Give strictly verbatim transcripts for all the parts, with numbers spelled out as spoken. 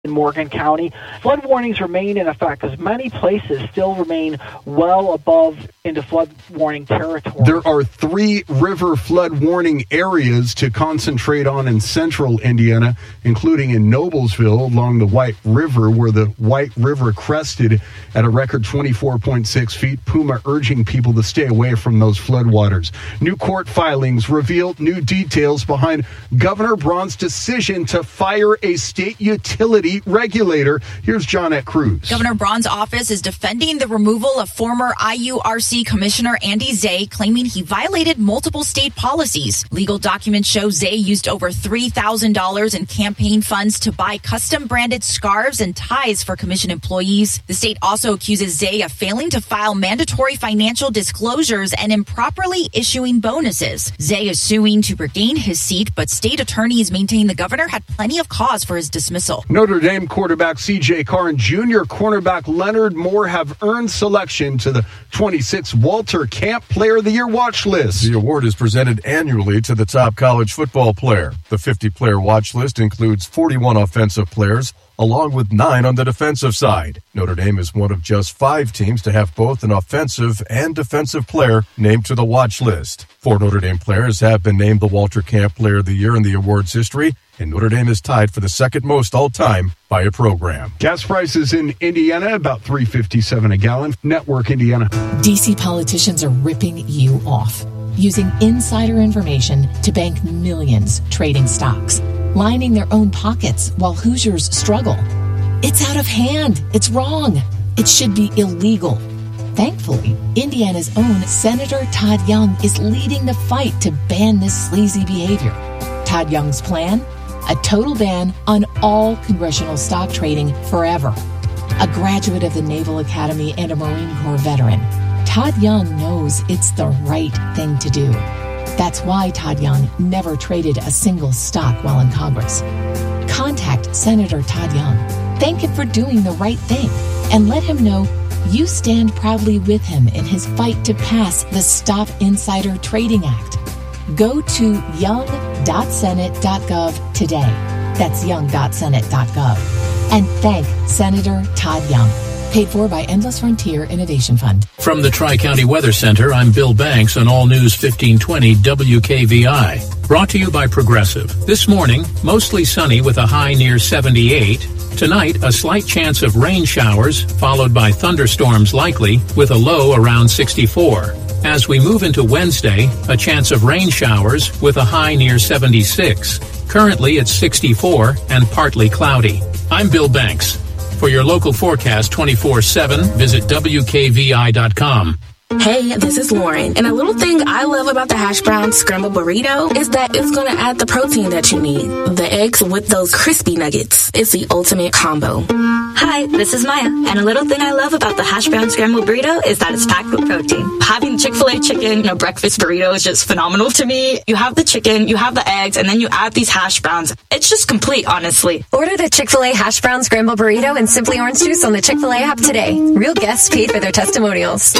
in Morgan County. Flood warnings remain in effect because many places still remain well above into flood warning territory. There are three river flood warning areas to concentrate on in central Indiana, including in Noblesville along the White River, where the White River crested at a record twenty-four point six feet. Puma urging people to stay away from those floodwaters. New court filings reveal new details behind Governor Braun's decision to fire a state utility regulator. Here's Johnette Cruz. Governor Braun's office is defending the removal of former I U R C Commissioner Andy Zay, claiming he violated multiple state policies. Legal documents show Zay used over three thousand dollars in campaign funds to buy custom-branded scarves and ties for commission employees. The state also accuses Zay of failing to file mandatory financial disclosures and improperly issuing bonuses. Zay is suing to regain his seat, but state attorneys maintain the governor had plenty of cause for his dismissal. Notre Dame quarterback C J Carr and junior cornerback Leonard Moore have earned selection to the twenty-sixth Walter Camp Player of the Year watch list. The award is presented annually to the top college football player. The fifty-player watch list includes forty-one offensive players, along with nine on the defensive side. Notre Dame is one of just five teams to have both an offensive and defensive player named to the watch list. Four Notre Dame players have been named the Walter Camp Player of the Year in the award's history, and Notre Dame is tied for the second most all-time by a program. Gas prices in Indiana, about three fifty-seven a gallon. Network Indiana. D C politicians are ripping you off, using insider information to bank millions trading stocks, lining their own pockets while Hoosiers struggle. It's out of hand. It's wrong. It should be illegal. Thankfully, Indiana's own Senator Todd Young is leading the fight to ban this sleazy behavior. Todd Young's plan? A total ban on all congressional stock trading forever. A graduate of the Naval Academy and a Marine Corps veteran, Todd Young knows it's the right thing to do. That's why Todd Young never traded a single stock while in Congress. Contact Senator Todd Young, thank him for doing the right thing, and let him know you stand proudly with him in his fight to pass the Stop Insider Trading Act. Go to young dot senate dot gov today. That's young dot senate dot gov. And thank Senator Todd Young. Paid for by Endless Frontier Innovation Fund. From the Tri-County Weather Center, I'm Bill Banks on All News fifteen twenty W K V I. Brought to you by Progressive. This morning, mostly sunny with a high near seventy-eight. Tonight, a slight chance of rain showers, followed by thunderstorms likely, with a low around sixty-four. As we move into Wednesday, a chance of rain showers with a high near seventy-six. Currently, it's sixty-four and partly cloudy. I'm Bill Banks. For your local forecast twenty-four seven, visit W K V I dot com. Hey, this is Lauren, and a little thing I love about the hash brown scrambled burrito is that it's going to add the protein that you need. The eggs with those crispy nuggets. It's the ultimate combo. Hi, this is Maya, and a little thing I love about the hash brown scrambled burrito is that it's packed with protein. Having Chick-fil-A chicken in a breakfast burrito is just phenomenal to me. You have the chicken, you have the eggs, and then you add these hash browns. It's just complete, honestly. Order the Chick-fil-A hash brown scrambled burrito and Simply Orange Juice on the Chick-fil-A app today. Real guests paid for their testimonials.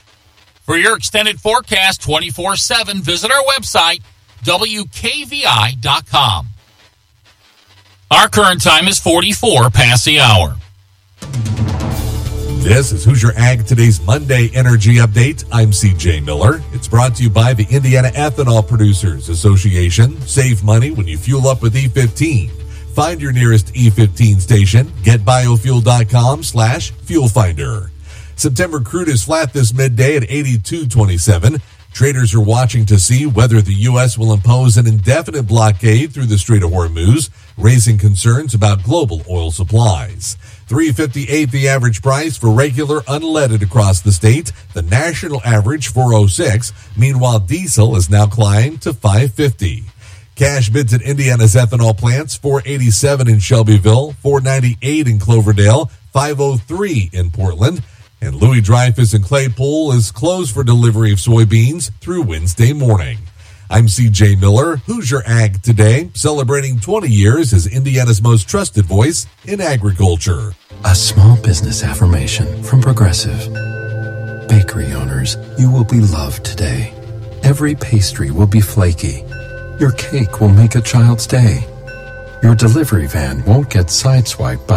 For your extended forecast twenty-four seven, visit our website, W K V I dot com. Our current time is forty-four past the hour. This is Hoosier Ag Today's Monday Energy Update. I'm C J Miller. It's brought to you by the Indiana Ethanol Producers Association. Save money when you fuel up with E fifteen. Find your nearest E fifteen station. Get biofuel.com slash fuel finder. September crude is flat this midday at eighty-two twenty-seven. Traders are watching to see whether the U S will impose an indefinite blockade through the Strait of Hormuz, raising concerns about global oil supplies. three fifty-eight the average price for regular unleaded across the state. The national average four oh six. Meanwhile, diesel has now climbed to five fifty. Cash bids at Indiana's ethanol plants, four eighty-seven in Shelbyville, four ninety-eight in Cloverdale, five oh three in Portland. And Louis Dreyfus and Claypool is closed for delivery of soybeans through Wednesday morning. I'm C J Miller, Hoosier Ag Today, celebrating twenty years as Indiana's most trusted voice in agriculture. A small business affirmation from Progressive. Bakery owners, you will be loved today. Every pastry will be flaky. Your cake will make a child's day. Your delivery van won't get sideswiped by